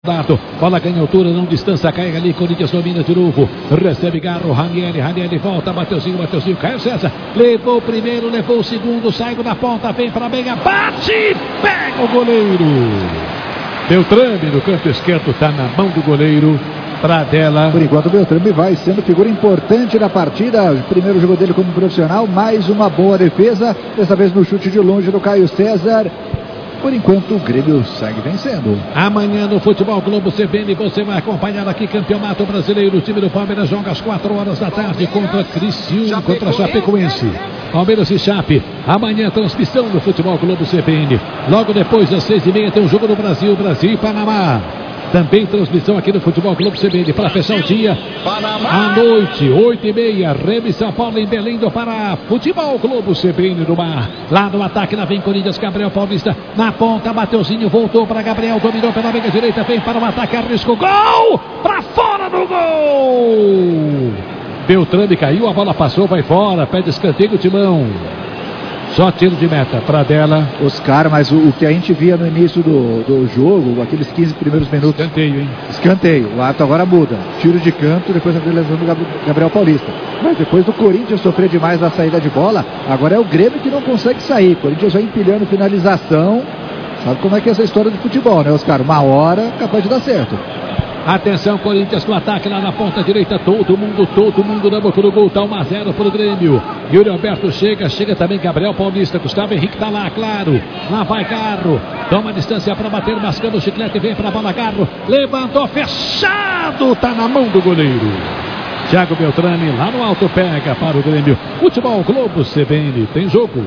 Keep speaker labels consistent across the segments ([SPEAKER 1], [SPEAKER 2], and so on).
[SPEAKER 1] Bola ganha altura, não distância, cai ali, Corinthians domina de novo, recebe Garro, Ranieri volta, Mateuzinho, Caio César, levou o primeiro, levou o segundo, saiu da ponta, vem para a meia, bate, pega o goleiro. Beltrame no canto esquerdo, está na mão do goleiro. Pradella.
[SPEAKER 2] Por enquanto o Beltrame vai sendo figura importante na partida, o primeiro jogo dele como profissional, mais uma boa defesa, dessa vez no chute de longe do Caio César. Por enquanto o Grêmio segue vencendo.
[SPEAKER 1] Amanhã no Futebol Globo CBN você vai acompanhar aqui Campeonato Brasileiro. O time do Palmeiras joga às 4 horas da tarde contra Criciúma, contra Chapecoense. Palmeiras e Chape. Amanhã transmissão do Futebol Globo CBN. Logo depois às 6h30 tem o jogo do Brasil e Panamá. Também transmissão aqui no Futebol Globo CBN para fechar o dia. À noite, 8h30, Remy São Paulo em Belém do Pará. Futebol Globo CBN no mar. Lá no ataque, lá vem Corinthians, Gabriel Paulista. Na ponta, Mateuzinho voltou para Gabriel, dominou pela meia direita, vem para o ataque, arrisca o gol! Para fora do gol! Beltrame caiu, a bola passou, vai fora, pede escanteio, Timão. Só tiro de meta, Pradella.
[SPEAKER 2] Oscar, mas o que a gente via no início do jogo, aqueles 15 primeiros minutos.
[SPEAKER 1] Escanteio, hein?
[SPEAKER 2] Escanteio. O árbitro agora muda. Tiro de canto, depois a lesão do Gabriel Paulista. Mas depois do Corinthians sofrer demais na saída de bola, agora é o Grêmio que não consegue sair. O Corinthians vai empilhando finalização. Sabe como é que é essa história de futebol, né, Oscar? Uma hora capaz de dar certo.
[SPEAKER 1] Atenção, Corinthians com ataque lá na ponta direita. Todo mundo na boca do gol. Tá 1-0 pro Grêmio. Yuri Alberto chega também Gabriel Paulista. Gustavo Henrique tá lá, claro. Lá vai Garro. Toma distância para bater, mascando o chiclete. Vem pra bola, Garro. Levantou, fechado. Tá na mão do goleiro. Thiago Beltrame lá no alto pega para o Grêmio. Futebol Globo CBN. Tem jogo.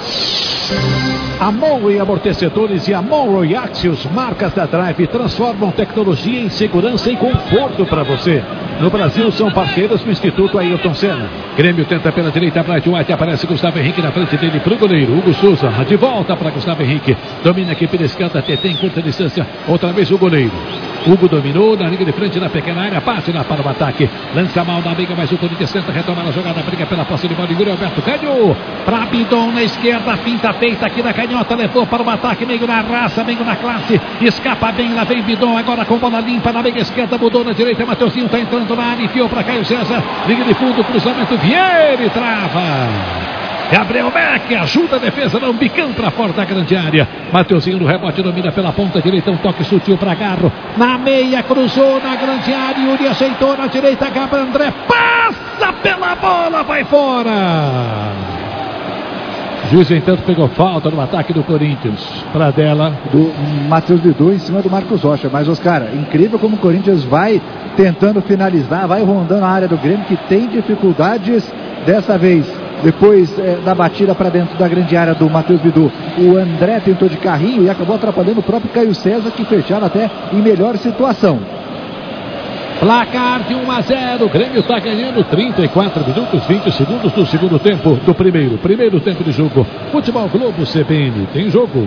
[SPEAKER 1] A Monroe Amortecedores e a Monroe Axios, marcas da Drive, transformam tecnologia em segurança e conforto para você. No Brasil são parceiros do Instituto Ayrton Senna. Grêmio tenta pela direita, Bright White, aparece Gustavo Henrique na frente dele para o goleiro. Hugo Souza, de volta para Gustavo Henrique. Domina aqui pela esquerda, TT em curta distância, outra vez o goleiro. Hugo dominou na linha de frente, na pequena área, parte lá para o ataque. Lança mal na briga, mas o Corinthians tenta retomar a jogada, briga pela posse de bola. Yuri Alberto ganhou para Bidon na esquerda, finta feita aqui na canhota, levou para o ataque, meio na raça, meio na classe, escapa bem, lá vem Bidon, agora com bola limpa na meia esquerda, mudou na direita, Mateuzinho está entrando na área, enfiou para Caio César, liga de fundo, cruzamento, Vieira e trava. Gabriel Beck ajuda a defesa, não bicão para fora da grande área. Mateuzinho no rebote, domina pela ponta direita, um toque sutil para Garro. Na meia, cruzou na grande área, Yuri aceitou na direita, Gabriel André passa pela bola, vai fora. Juiz, entanto, pegou falta no ataque do Corinthians. Pradella.
[SPEAKER 2] Do Matheus Bidu em cima do Marcos Rocha. Mas, Oscar, incrível como o Corinthians vai tentando finalizar, vai rondando a área do Grêmio, que tem dificuldades dessa vez. Depois da batida para dentro da grande área do Matheus Bidu, o André tentou de carrinho e acabou atrapalhando o próprio Caio César, que fecharam até em melhor situação.
[SPEAKER 1] Placar de 1-0, o Grêmio está ganhando 34 minutos, 20 segundos do segundo tempo do primeiro tempo de jogo. Futebol Globo CBN, tem jogo.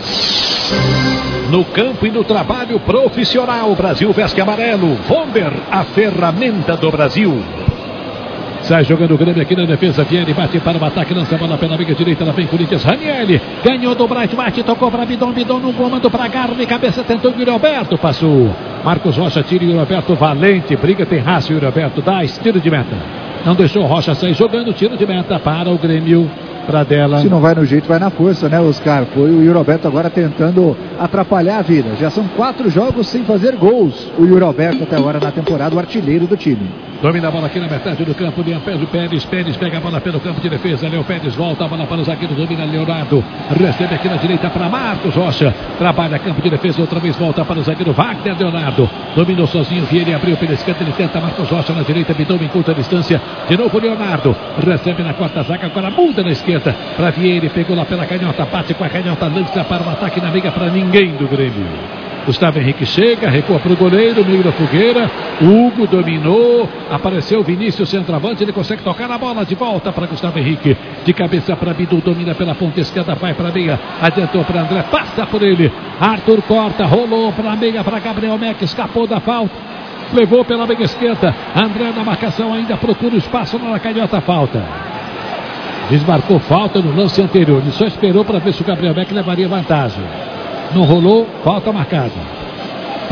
[SPEAKER 1] No campo e no trabalho profissional, Brasil veste amarelo. Vomber, a ferramenta do Brasil. Sai jogando o Grêmio aqui na defesa. Vieri bate para o ataque, lança a bola pela meia direita. Lá vem Corinthians. Ranieri ganhou do Bright White, tocou para Bidon no comando para Garro de cabeça. Tentou o Yuri Alberto, passou. Marcos Rocha tira, Yuri Alberto valente. Briga, tem raça. Yuri Alberto dá tiro de meta. Não deixou o Rocha sair jogando. Tiro de meta para o Grêmio. Pradella.
[SPEAKER 2] Se não vai no jeito, vai na força, né, Oscar? Foi o Yuri Alberto agora tentando atrapalhar a vida. Já são 4 jogos sem fazer gols. O Yuri Alberto até agora na temporada, o artilheiro do time.
[SPEAKER 1] Domina a bola aqui na metade do campo. Pérez pega a bola pelo campo de defesa. Léo Pérez volta a bola para o zagueiro. Domina Leonardo. Recebe aqui na direita para Marcos Rocha. Trabalha campo de defesa. Outra vez volta para o zagueiro Wagner Leonardo. Dominou sozinho. Vieira abriu pela esquerda. Ele tenta Marcos Rocha na direita. Bidon em curta distância. De novo Leonardo. Recebe na quarta zaga. Agora muda na esquerda para Vieira. Pegou lá pela canhota. Bate com a canhota. Lança para o ataque na briga para ninguém do Grêmio. Gustavo Henrique chega, recua para o goleiro, meio da fogueira. Hugo dominou, apareceu Vinícius, centroavante, ele consegue tocar a bola de volta para Gustavo Henrique. De cabeça para Bidu, domina pela ponta esquerda, vai para a meia, adiantou para André, passa por ele. Arthur corta, rolou para a meia para Gabriel Meck, escapou da falta. Levou pela meia esquerda, André na marcação ainda procura o espaço na canhota, falta. Desmarcou falta no lance anterior, ele só esperou para ver se o Gabriel Meck levaria vantagem. Não rolou, falta marcada.